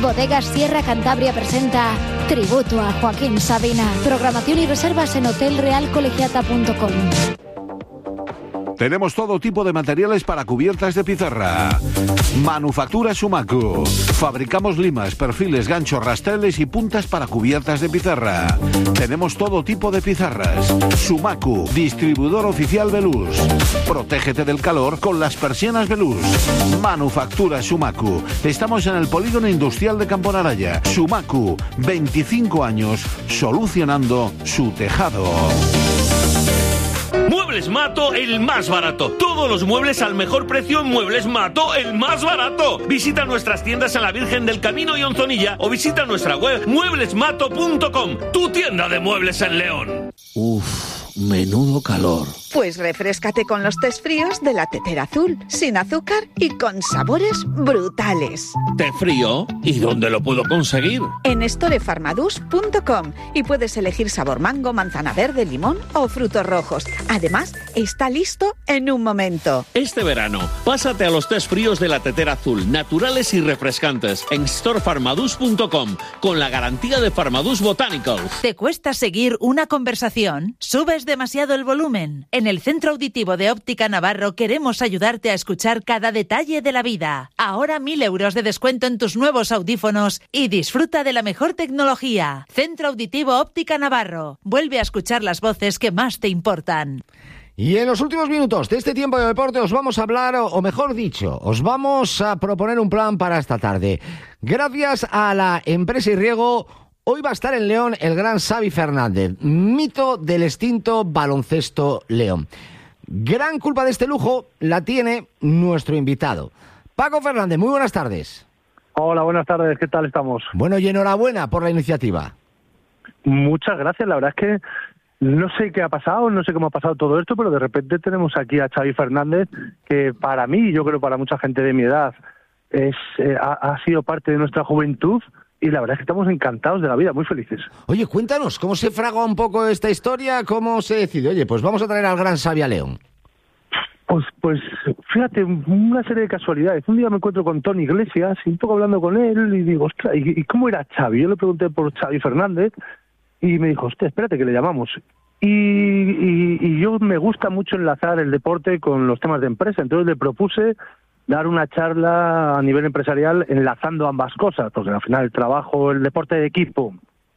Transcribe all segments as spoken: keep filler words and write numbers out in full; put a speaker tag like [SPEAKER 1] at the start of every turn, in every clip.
[SPEAKER 1] Bodegas Sierra Cantabria presenta Tributo a Joaquín Sabina. Programación y reservas en hotel real colegiata punto com.
[SPEAKER 2] Tenemos todo tipo de materiales para cubiertas de pizarra. Manufactura Sumacu. Fabricamos limas, perfiles, ganchos, rastreles y puntas para cubiertas de pizarra. Tenemos todo tipo de pizarras. Sumacu, distribuidor oficial Veluz. Protégete del calor con las persianas Veluz. Manufactura Sumacu. Estamos en el polígono industrial de Campo Naraya. Sumacu, veinticinco años solucionando su tejado.
[SPEAKER 3] Muebles Mato, el más barato. Todos los muebles al mejor precio en Muebles Mato, el más barato. Visita nuestras tiendas en la Virgen del Camino y Onzonilla o visita nuestra web muebles mato punto com, tu tienda de muebles en León.
[SPEAKER 4] Uf, menudo calor.
[SPEAKER 5] Pues refréscate con los tés fríos de la Tetera Azul, sin azúcar y con sabores brutales.
[SPEAKER 3] ¿Té frío? ¿Y dónde lo puedo conseguir?
[SPEAKER 5] En storefarmadus punto com y puedes elegir sabor mango, manzana verde, limón o frutos rojos. Además, está listo en un momento.
[SPEAKER 3] Este verano, pásate a los tés fríos de la Tetera Azul, naturales y refrescantes, en storefarmadus punto com, con la garantía de Farmadus Botanicals.
[SPEAKER 6] ¿Te cuesta seguir una conversación? ¿Subes demasiado el volumen? En el Centro Auditivo de Óptica Navarro queremos ayudarte a escuchar cada detalle de la vida. Ahora mil euros de descuento en tus nuevos audífonos y disfruta de la mejor tecnología. Centro Auditivo Óptica Navarro. Vuelve a escuchar las voces que más te importan.
[SPEAKER 4] Y en los últimos minutos de este tiempo de deporte os vamos a hablar, o mejor dicho, os vamos a proponer un plan para esta tarde. Gracias a la empresa Irriego, hoy va a estar en León el gran Xavi Fernández, mito del extinto baloncesto León. Gran culpa de este lujo la tiene nuestro invitado. Paco Fernández, muy buenas tardes.
[SPEAKER 7] Hola, buenas tardes, ¿qué tal estamos?
[SPEAKER 4] Bueno, y enhorabuena por la iniciativa.
[SPEAKER 7] Muchas gracias, la verdad es que no sé qué ha pasado, no sé cómo ha pasado todo esto, pero de repente tenemos aquí a Xavi Fernández, que para mí, yo creo para mucha gente de mi edad, es eh, ha, ha sido parte de nuestra juventud. Y la verdad es que estamos encantados de la vida, muy felices.
[SPEAKER 4] Oye, cuéntanos, ¿cómo se fragua un poco esta historia? ¿Cómo se decide? Oye, pues vamos a traer al gran Xavi a León.
[SPEAKER 7] Pues, pues fíjate, una serie de casualidades. Un día me encuentro con Tony Iglesias y un poco hablando con él y digo, ostras, ¿y, y cómo era Xavi? Yo le pregunté por Xavi Fernández y me dijo, hostia, espérate que le llamamos. Y, y, y yo me gusta mucho enlazar el deporte con los temas de empresa, entonces le propuse dar una charla a nivel empresarial enlazando ambas cosas, porque al final el trabajo, el deporte de equipo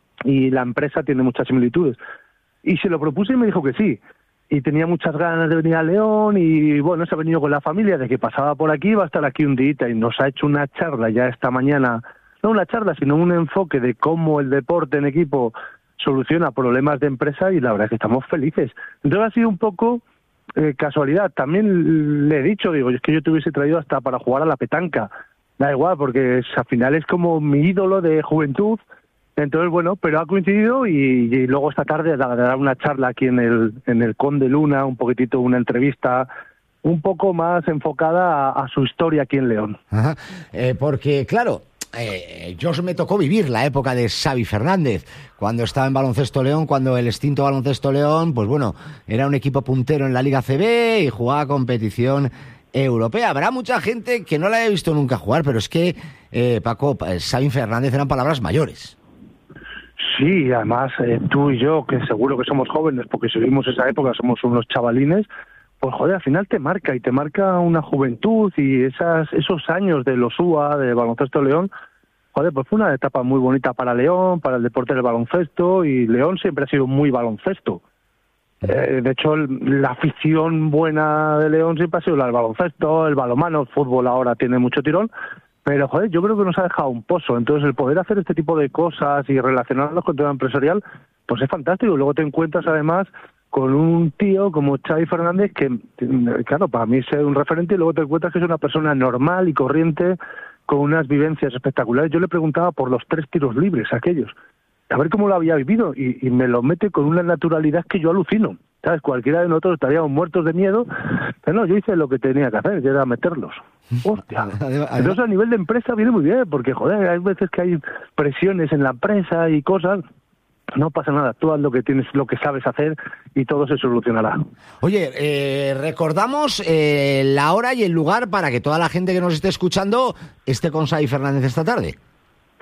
[SPEAKER 7] y la empresa tiene muchas similitudes. Y se lo propuse y me dijo que sí. Y tenía muchas ganas de venir a León y bueno, se ha venido con la familia, de que pasaba por aquí, va a estar aquí un día y nos ha hecho una charla ya esta mañana, no una charla, sino un enfoque de cómo el deporte en equipo soluciona problemas de empresa y la verdad es que estamos felices. Entonces ha sido un poco... Eh, casualidad, también le he dicho, digo, es que yo te hubiese traído hasta para jugar a la petanca, da igual, porque es, al final es como mi ídolo de juventud, entonces bueno, pero ha coincidido y, y luego esta tarde dará una charla aquí en el, en el Conde Luna, un poquitito una entrevista, un poco más enfocada a, a su historia aquí en León.
[SPEAKER 4] Ajá. Eh, porque claro, Eh, yo me tocó vivir la época de Xavi Fernández, cuando estaba en Baloncesto León, cuando el extinto Baloncesto León, pues bueno, era un equipo puntero en la Liga C B y jugaba competición europea. Habrá mucha gente que no la haya visto nunca jugar, pero es que, eh, Paco, Xavi Fernández eran palabras mayores.
[SPEAKER 7] Sí, además eh, tú y yo, que seguro que somos jóvenes, porque seguimos esa época, somos unos chavalines, pues joder, al final te marca, y te marca una juventud y esas esos años de los U A, de Baloncesto León, joder, pues fue una etapa muy bonita para León, para el deporte del baloncesto, y León siempre ha sido muy baloncesto. Eh, de hecho, el, la afición buena de León siempre ha sido la del baloncesto, el balonmano, el fútbol ahora tiene mucho tirón, pero joder, yo creo que nos ha dejado un pozo. Entonces el poder hacer este tipo de cosas y relacionarnos con el tema empresarial, pues es fantástico. Luego te encuentras además con un tío como Xavi Fernández que, claro, para mí es un referente, y luego te encuentras que es una persona normal y corriente con unas vivencias espectaculares. Yo le preguntaba por los tres tiros libres aquellos, a ver cómo lo había vivido, y, y me lo mete con una naturalidad que yo alucino. ¿Sabes? Cualquiera de nosotros estaríamos muertos de miedo, pero no, yo hice lo que tenía que hacer, que era meterlos. Hostia. Entonces a nivel de empresa viene muy bien, porque joder, hay veces que hay presiones en la empresa y cosas. No pasa nada, tú haz lo que tienes, lo que sabes hacer y todo se solucionará.
[SPEAKER 4] Oye, eh, recordamos eh, la hora y el lugar para que toda la gente que nos esté escuchando esté con Xavi Fernández esta tarde.